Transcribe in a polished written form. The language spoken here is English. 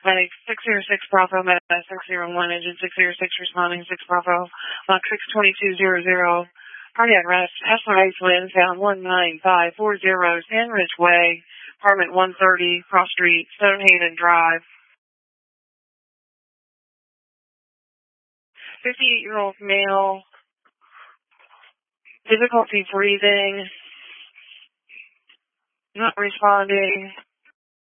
Medic 606 Bravo, Med 601, Engine 606 responding 6 Bravo, Mach 62200. Cardiac arrest, SRH wind sound 19540, Sand Ridge Way, apartment 130, Cross Street, Stonehaven Drive. 58-year-old male, difficulty breathing, not responding.